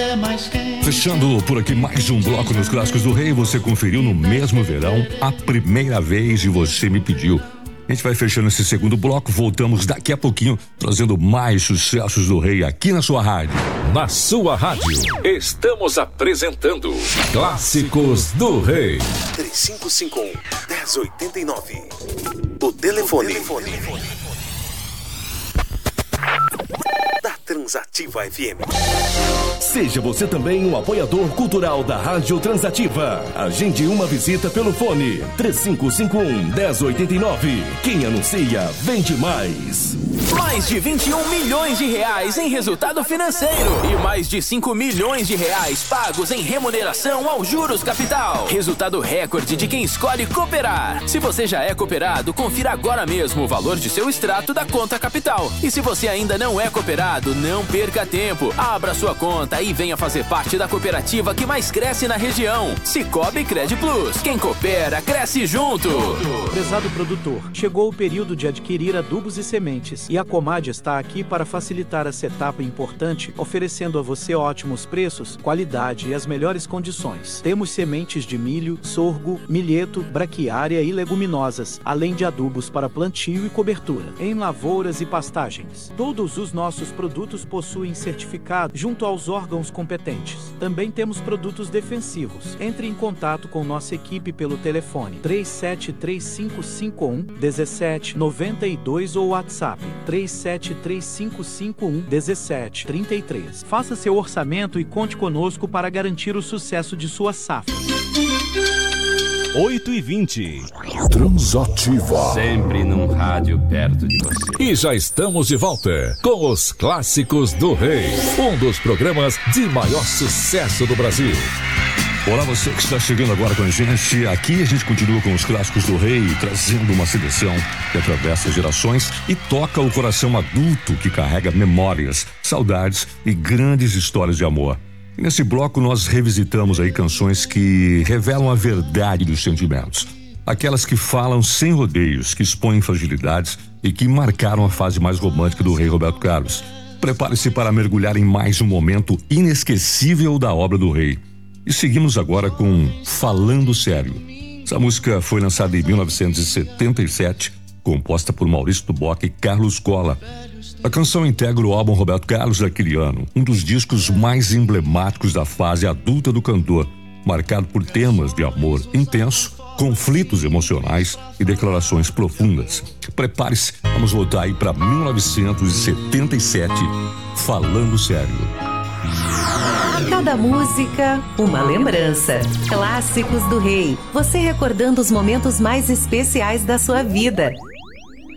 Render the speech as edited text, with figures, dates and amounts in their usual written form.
Fechando por aqui mais um bloco nos Clássicos do Rei. Você conferiu no mesmo verão a primeira vez e você me pediu. A gente vai fechando esse segundo bloco, voltamos daqui a pouquinho, trazendo mais sucessos do Rei aqui na sua rádio. Na sua rádio, estamos apresentando Clássicos do Rei. 3551-1089. O telefone da Transativa FM. Seja você também um apoiador cultural da Rádio Transativa. Agende uma visita pelo fone 3551-1089. Quem anuncia, vende mais. Mais de 21 milhões de reais em resultado financeiro e mais de 5 milhões de reais pagos em remuneração aos juros capital. Resultado recorde de quem escolhe cooperar. Se você já é cooperado, confira agora mesmo o valor de seu extrato da conta capital. E se você ainda não é cooperado, não perca tempo. Abra sua conta e venha fazer parte da cooperativa que mais cresce na região. Cicobi Cred Plus. Quem coopera, cresce junto. Prezado produtor, chegou o período de adquirir adubos e sementes. E a Comad está aqui para facilitar essa etapa importante, oferecendo a você ótimos preços, qualidade e as melhores condições. Temos sementes de milho, sorgo, milheto, braquiária e leguminosas, além de adubos para plantio e cobertura, em lavouras e pastagens. Todos os nossos produtos possuem certificado junto aos órgãos competentes. Também temos produtos defensivos. Entre em contato com nossa equipe pelo telefone 373551-1792 ou WhatsApp 373551-1733. Faça seu orçamento e conte conosco para garantir o sucesso de sua safra. 8h20. Transativa. Sempre num rádio perto de você. E já estamos de volta com os Clássicos do Rei, um dos programas de maior sucesso do Brasil. Olá, você que está chegando agora com a gente. Aqui a gente continua com os Clássicos do Rei, trazendo uma seleção que atravessa gerações e toca o coração adulto que carrega memórias, saudades e grandes histórias de amor. E nesse bloco nós revisitamos aí canções que revelam a verdade dos sentimentos. Aquelas que falam sem rodeios, que expõem fragilidades e que marcaram a fase mais romântica do Rei Roberto Carlos. Prepare-se para mergulhar em mais um momento inesquecível da obra do Rei. E seguimos agora com Falando Sério. Essa música foi lançada em 1977, composta por Maurício Duboc e Carlos Cola. A canção integra o álbum Roberto Carlos daquele ano, um dos discos mais emblemáticos da fase adulta do cantor, marcado por temas de amor intenso, conflitos emocionais e declarações profundas. Prepare-se, vamos voltar aí para 1977, Falando Sério. Cada música, uma lembrança. Clássicos do Rei. Você recordando os momentos mais especiais da sua vida.